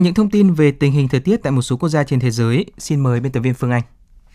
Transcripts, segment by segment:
Những thông tin về tình hình thời tiết tại một số quốc gia trên thế giới, xin mời biên tập viên Phương Anh.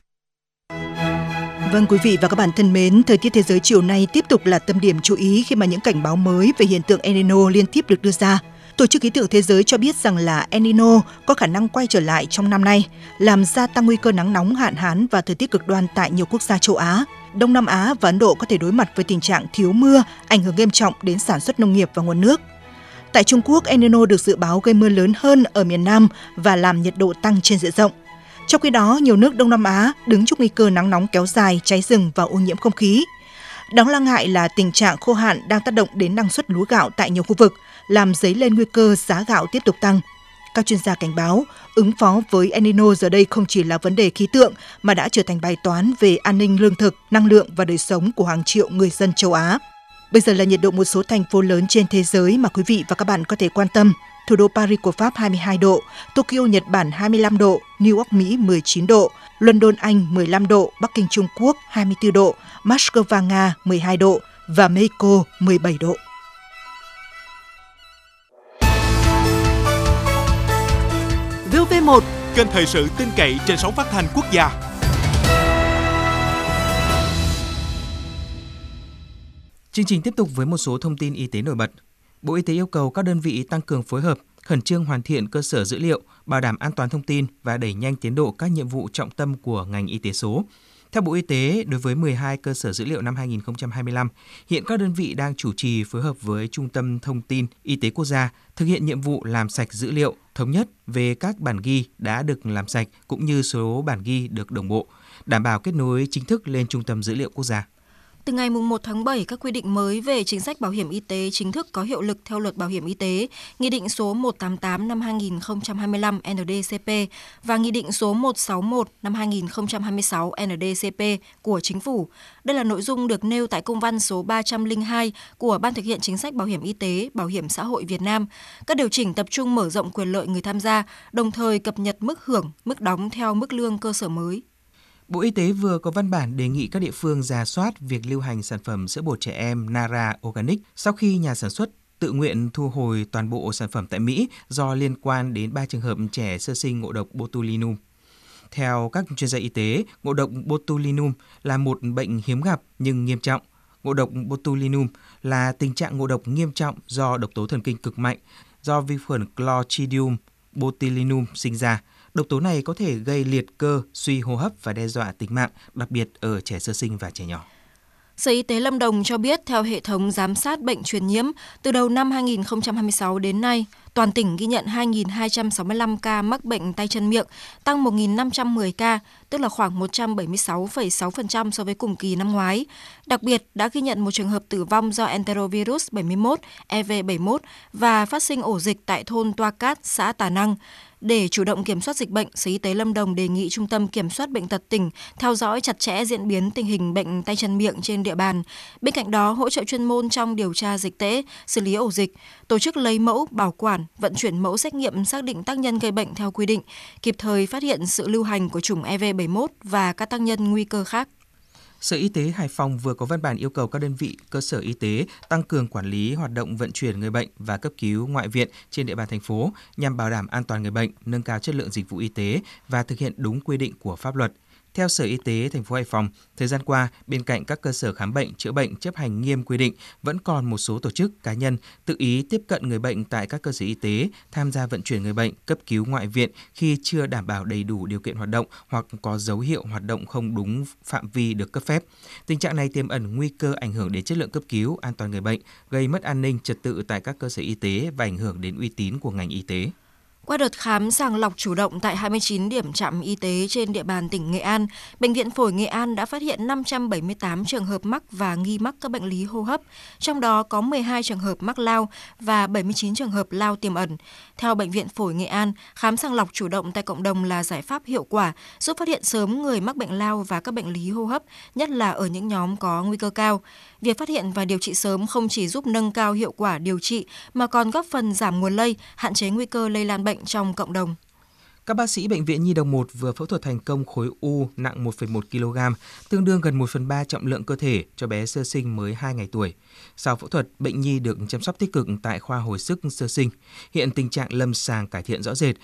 Vâng, quý vị và các bạn thân mến, thời tiết thế giới chiều nay tiếp tục là tâm điểm chú ý khi mà những cảnh báo mới về hiện tượng El Nino liên tiếp được đưa ra. Tổ chức Khí tượng Thế giới cho biết rằng là El Nino có khả năng quay trở lại trong năm nay, làm gia tăng nguy cơ nắng nóng, hạn hán và thời tiết cực đoan tại nhiều quốc gia châu Á. Đông Nam Á và Ấn Độ có thể đối mặt với tình trạng thiếu mưa, ảnh hưởng nghiêm trọng đến sản xuất nông nghiệp và nguồn nước. Tại Trung Quốc, El Nino được dự báo gây mưa lớn hơn ở miền Nam và làm nhiệt độ tăng trên diện rộng. Trong khi đó, nhiều nước Đông Nam Á đứng trước nguy cơ nắng nóng kéo dài, cháy rừng và ô nhiễm không khí. Đáng lo ngại là tình trạng khô hạn đang tác động đến năng suất lúa gạo tại nhiều khu vực, làm dấy lên nguy cơ giá gạo tiếp tục tăng. Các chuyên gia cảnh báo, ứng phó với El Nino giờ đây không chỉ là vấn đề khí tượng mà đã trở thành bài toán về an ninh lương thực, năng lượng và đời sống của hàng triệu người dân châu Á. Bây giờ là nhiệt độ một số thành phố lớn trên thế giới mà quý vị và các bạn có thể quan tâm. Thủ đô Paris của Pháp 22 độ, Tokyo Nhật Bản 25 độ, New York Mỹ 19 độ, London Anh 15 độ, Bắc Kinh Trung Quốc 24 độ, Moscow Nga 12 độ và Mexico 17 độ. VOV1, kênh thời sự tin cậy trên sóng phát thanh quốc gia. Chương trình tiếp tục với một số thông tin y tế nổi bật. Bộ Y tế yêu cầu các đơn vị tăng cường phối hợp, khẩn trương hoàn thiện cơ sở dữ liệu, bảo đảm an toàn thông tin và đẩy nhanh tiến độ các nhiệm vụ trọng tâm của ngành y tế số. Theo Bộ Y tế, đối với 12 cơ sở dữ liệu năm 2025, hiện các đơn vị đang chủ trì phối hợp với Trung tâm Thông tin Y tế Quốc gia thực hiện nhiệm vụ làm sạch dữ liệu, thống nhất về các bản ghi đã được làm sạch cũng như số bản ghi được đồng bộ, đảm bảo kết nối chính thức lên Trung tâm Dữ liệu Quốc gia. Từ ngày 1 tháng 7, các quy định mới về chính sách bảo hiểm y tế chính thức có hiệu lực theo Luật Bảo hiểm Y tế, Nghị định số 188 năm 2025 NDCP và Nghị định số 161 năm 2026 NDCP của Chính phủ. Đây là nội dung được nêu tại công văn số 302 của Ban thực hiện chính sách bảo hiểm y tế, bảo hiểm xã hội Việt Nam. Các điều chỉnh tập trung mở rộng quyền lợi người tham gia, đồng thời cập nhật mức hưởng, mức đóng theo mức lương cơ sở mới. Bộ Y tế vừa có văn bản đề nghị các địa phương rà soát việc lưu hành sản phẩm sữa bột trẻ em Nara Organic sau khi nhà sản xuất tự nguyện thu hồi toàn bộ sản phẩm tại Mỹ do liên quan đến 3 trường hợp trẻ sơ sinh ngộ độc botulinum. Theo các chuyên gia y tế, ngộ độc botulinum là một bệnh hiếm gặp nhưng nghiêm trọng. Ngộ độc botulinum là tình trạng ngộ độc nghiêm trọng do độc tố thần kinh cực mạnh do vi khuẩn Clostridium botulinum sinh ra. Độc tố này có thể gây liệt cơ, suy hô hấp và đe dọa tính mạng, đặc biệt ở trẻ sơ sinh và trẻ nhỏ. Sở Y tế Lâm Đồng cho biết theo hệ thống giám sát bệnh truyền nhiễm, từ đầu năm 2026 đến nay, toàn tỉnh ghi nhận 2.265 ca mắc bệnh tay chân miệng, tăng 1.510 ca, tức là khoảng 176,6% so với cùng kỳ năm ngoái. Đặc biệt, đã ghi nhận một trường hợp tử vong do enterovirus 71, EV71 và phát sinh ổ dịch tại thôn Toa Cát, xã Tà Năng. Để chủ động kiểm soát dịch bệnh, Sở Y tế Lâm Đồng đề nghị Trung tâm Kiểm soát Bệnh tật tỉnh theo dõi chặt chẽ diễn biến tình hình bệnh tay chân miệng trên địa bàn. Bên cạnh đó, hỗ trợ chuyên môn trong điều tra dịch tễ, xử lý ổ dịch, tổ chức lấy mẫu, bảo quản, vận chuyển mẫu xét nghiệm xác định tác nhân gây bệnh theo quy định, kịp thời phát hiện sự lưu hành của chủng EV71 và các tác nhân nguy cơ khác. Sở Y tế Hải Phòng vừa có văn bản yêu cầu các đơn vị cơ sở y tế tăng cường quản lý hoạt động vận chuyển người bệnh và cấp cứu ngoại viện trên địa bàn thành phố nhằm bảo đảm an toàn người bệnh, nâng cao chất lượng dịch vụ y tế và thực hiện đúng quy định của pháp luật. Theo Sở Y tế thành phố Hải Phòng, thời gian qua, bên cạnh các cơ sở khám bệnh, chữa bệnh chấp hành nghiêm quy định, vẫn còn một số tổ chức, cá nhân tự ý tiếp cận người bệnh tại các cơ sở y tế, tham gia vận chuyển người bệnh, cấp cứu ngoại viện khi chưa đảm bảo đầy đủ điều kiện hoạt động hoặc có dấu hiệu hoạt động không đúng phạm vi được cấp phép. Tình trạng này tiềm ẩn nguy cơ ảnh hưởng đến chất lượng cấp cứu, an toàn người bệnh, gây mất an ninh trật tự tại các cơ sở y tế và ảnh hưởng đến uy tín của ngành y tế. Qua đợt khám sàng lọc chủ động tại 29 điểm trạm y tế trên địa bàn tỉnh Nghệ An, Bệnh viện Phổi Nghệ An đã phát hiện 578 trường hợp mắc và nghi mắc các bệnh lý hô hấp, trong đó có 12 trường hợp mắc lao và 79 trường hợp lao tiềm ẩn. Theo Bệnh viện Phổi Nghệ An, khám sàng lọc chủ động tại cộng đồng là giải pháp hiệu quả, giúp phát hiện sớm người mắc bệnh lao và các bệnh lý hô hấp, nhất là ở những nhóm có nguy cơ cao. Việc phát hiện và điều trị sớm không chỉ giúp nâng cao hiệu quả điều trị mà còn góp phần giảm nguồn lây, hạn chế nguy cơ lây lan bệnh trong cộng đồng. Các bác sĩ Bệnh viện Nhi đồng 1 vừa phẫu thuật thành công khối u nặng 1,1 kg, tương đương gần 1/3 trọng lượng cơ thể cho bé sơ sinh mới 2 ngày tuổi. Sau phẫu thuật, bệnh nhi được chăm sóc tích cực tại khoa hồi sức sơ sinh. Hiện tình trạng lâm sàng cải thiện rõ rệt